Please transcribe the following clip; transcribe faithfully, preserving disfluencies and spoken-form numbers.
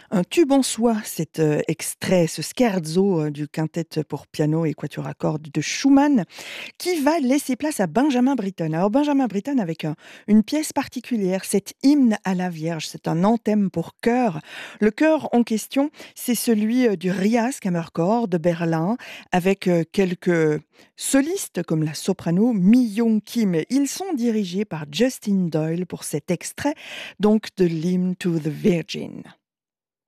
Un tube en soi, cet euh, extrait, ce scherzo euh, du quintet pour piano et quatuor à cordes de Schumann, qui va laisser place à Benjamin Britten. Alors Benjamin Britten avec un- une pièce particulière, cet hymne à la Vierge, c'est un anthème pour chœur. Le chœur en question, c'est celui euh, du Rias Kammerchor de Berlin, avec euh, quelques solistes comme la soprano Mi Young Kim. Ils sont dirigés par Justin Doyle pour cet extrait donc de l'hymne to the Virgin.